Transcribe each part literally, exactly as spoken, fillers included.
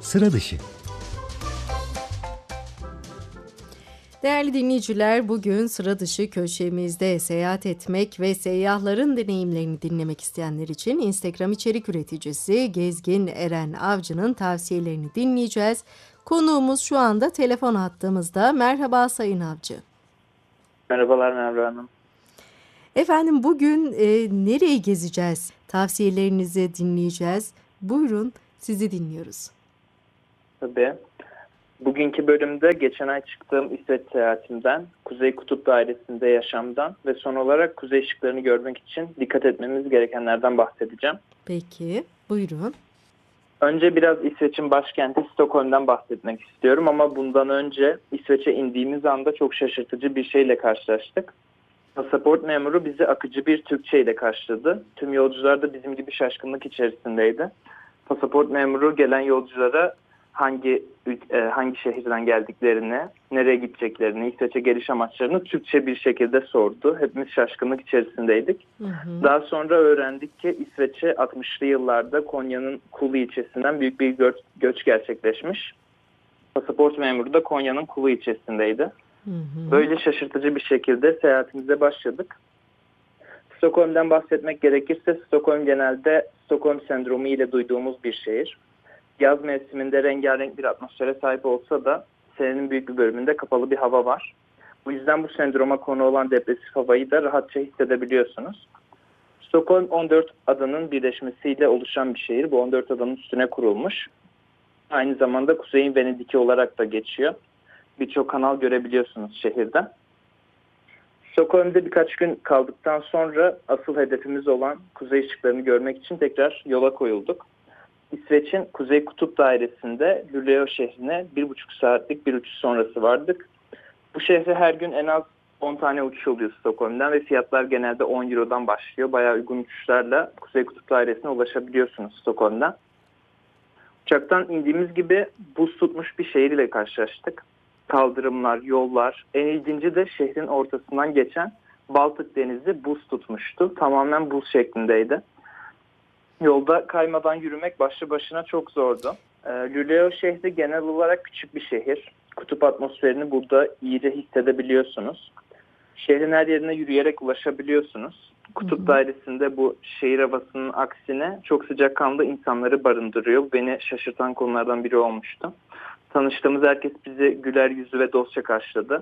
Sıra dışı. Değerli dinleyiciler, bugün sıra dışı köşemizde seyahat etmek ve seyyahların deneyimlerini dinlemek isteyenler için Instagram içerik üreticisi Gezgin Eren Avcı'nın tavsiyelerini dinleyeceğiz. Konuğumuz şu anda telefon hattımızda. Merhaba Sayın Avcı. Merhabalar Merve Hanım. Efendim bugün e, nereyi gezeceğiz? Tavsiyelerinizi dinleyeceğiz. Buyurun, sizi dinliyoruz. Tabii. Bugünkü bölümde geçen ay çıktığım İsveç seyahatimden, Kuzey Kutup Dairesi'nde yaşamdan ve son olarak kuzey ışıklarını görmek için dikkat etmemiz gerekenlerden bahsedeceğim. Peki, buyurun. Önce biraz İsveç'in başkenti Stockholm'dan bahsetmek istiyorum ama bundan önce İsveç'e indiğimiz anda çok şaşırtıcı bir şeyle karşılaştık. Pasaport memuru bizi akıcı bir Türkçe ile karşıladı. Tüm yolcular da bizim gibi şaşkınlık içerisindeydi. Pasaport memuru gelen yolculara hangi hangi şehirden geldiklerini, nereye gideceklerini, İsveç'e geliş amaçlarını Türkçe bir şekilde sordu. Hepimiz şaşkınlık içerisindeydik. Hı hı. Daha sonra öğrendik ki İsveç'e altmışlı yıllarda Konya'nın Kulu ilçesinden büyük bir göç, göç gerçekleşmiş. Pasaport memuru da Konya'nın Kulu ilçesindeydi. Hı hı. Böyle şaşırtıcı bir şekilde seyahatimize başladık. Stockholm'den bahsetmek gerekirse Stockholm genelde Stockholm sendromu ile duyduğumuz bir şehir. Yaz mevsiminde rengarenk bir atmosfere sahip olsa da senenin büyük bir bölümünde kapalı bir hava var. Bu yüzden bu sendroma konu olan depresif havayı da rahatça hissedebiliyorsunuz. Stockholm on dört adanın birleşmesiyle oluşan bir şehir. Bu on dört adanın üstüne kurulmuş. Aynı zamanda Kuzey'in Venedik'i olarak da geçiyor. Birçok kanal görebiliyorsunuz şehirde. Stockholm'de birkaç gün kaldıktan sonra asıl hedefimiz olan kuzey ışıklarını görmek için tekrar yola koyulduk. İsveç'in Kuzey Kutup Dairesi'nde Luleå şehrine bir buçuk saatlik bir uçuş sonrası vardık. Bu şehre her gün en az on tane uçuş oluyor Stockholm'dan ve fiyatlar genelde on eurodan başlıyor. Bayağı uygun uçuşlarla Kuzey Kutup Dairesi'ne ulaşabiliyorsunuz Stockholm'dan. Uçaktan indiğimiz gibi buz tutmuş bir şehir ile karşılaştık. Kaldırımlar, yollar, en ilginci de şehrin ortasından geçen Baltık Denizi buz tutmuştu. Tamamen buz şeklindeydi. Yolda kaymadan yürümek başlı başına çok zordu. E, Luleå şehri genel olarak küçük bir şehir. Kutup atmosferini burada iyice hissedebiliyorsunuz. Şehrin her yerine yürüyerek ulaşabiliyorsunuz. Kutup hı hı. Dairesinde bu şehir havasının aksine çok sıcakkanlı insanları barındırıyor. Beni şaşırtan konulardan biri olmuştu. Tanıştığımız herkes bizi güler yüzlü ve dostça karşıladı.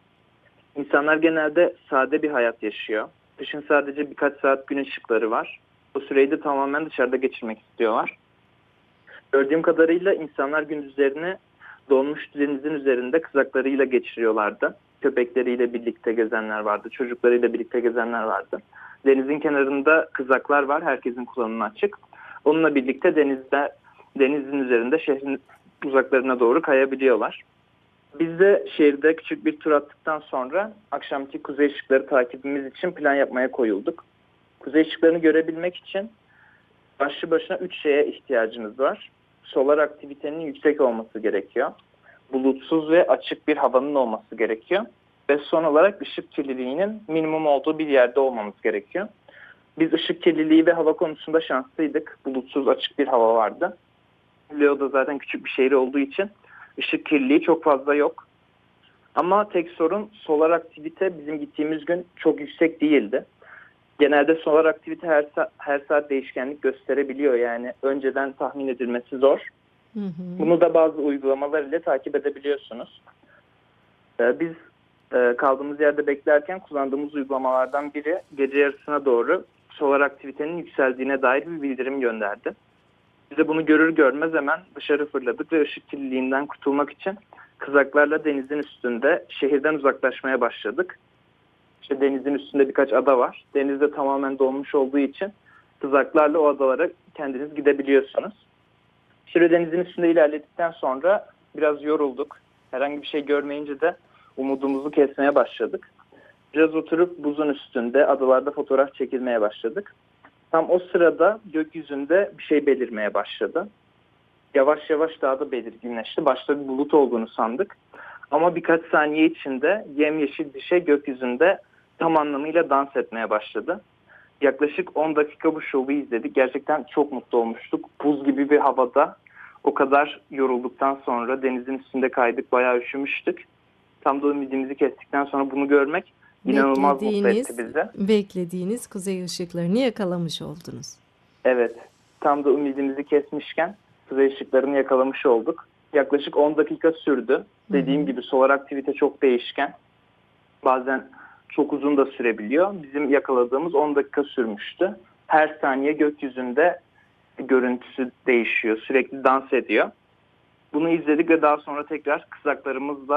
İnsanlar genelde sade bir hayat yaşıyor. Kışın sadece birkaç saat gün ışıkları var. Bu süreyi de tamamen dışarıda geçirmek istiyorlar. Gördüğüm kadarıyla insanlar gündüzlerini donmuş denizin üzerinde kızaklarıyla geçiriyorlardı. Köpekleriyle birlikte gezenler vardı, çocuklarıyla birlikte gezenler vardı. Denizin kenarında kızaklar var, herkesin kullanımına açık. Onunla birlikte denizde, denizin üzerinde şehrin uzaklarına doğru kayabiliyorlar. Biz de şehirde küçük bir tur attıktan sonra akşamki kuzey ışıkları takibimiz için plan yapmaya koyulduk. Kuzey ışıklarını görebilmek için başlı başına üç şeye ihtiyacınız var. Solar aktivitenin yüksek olması gerekiyor. Bulutsuz ve açık bir havanın olması gerekiyor. Ve son olarak ışık kirliliğinin minimum olduğu bir yerde olmamız gerekiyor. Biz ışık kirliliği ve hava konusunda şanslıydık. Bulutsuz açık bir hava vardı. Luleå'da zaten küçük bir şehir olduğu için ışık kirliliği çok fazla yok. Ama tek sorun solar aktivite bizim gittiğimiz gün çok yüksek değildi. Genelde solar aktivite her, sa- her saat değişkenlik gösterebiliyor. Yani önceden tahmin edilmesi zor. Hı hı. Bunu da bazı uygulamalar ile takip edebiliyorsunuz. Ee, biz e, kaldığımız yerde beklerken kullandığımız uygulamalardan biri gece yarısına doğru solar aktivitenin yükseldiğine dair bir bildirim gönderdi. Biz de bunu görür görmez hemen dışarı fırladık ve ışık kirliliğinden kurtulmak için kızaklarla denizin üstünde şehirden uzaklaşmaya başladık. İşte denizin üstünde birkaç ada var. Deniz de tamamen dolmuş olduğu için kızaklarla o adalara kendiniz gidebiliyorsunuz. Şöyle denizin üstünde ilerledikten sonra biraz yorulduk. Herhangi bir şey görmeyince de umudumuzu kesmeye başladık. Biraz oturup buzun üstünde adalarda fotoğraf çekilmeye başladık. Tam o sırada gökyüzünde bir şey belirmeye başladı. Yavaş yavaş daha da belirginleşti. Başta bir bulut olduğunu sandık. Ama birkaç saniye içinde yemyeşil bir şey gökyüzünde tam anlamıyla dans etmeye başladı. Yaklaşık on dakika bu şovu izledik. Gerçekten çok mutlu olmuştuk. Buz gibi bir havada O kadar yorulduktan sonra denizin üstünde kaydık, bayağı üşümüştük. Tam da ümidimizi kestikten sonra bunu görmek inanılmaz mutlu etti bizi. Beklediğiniz kuzey ışıklarını yakalamış oldunuz. Evet, tam da ümidimizi kesmişken kuzey ışıklarını yakalamış olduk. Yaklaşık on dakika sürdü. Dediğim gibi solar aktivite çok değişken. Bazen çok uzun da sürebiliyor. Bizim yakaladığımız on dakika sürmüştü. Her saniye gökyüzünde görüntüsü değişiyor. Sürekli dans ediyor. Bunu izledik ve daha sonra tekrar kızaklarımızla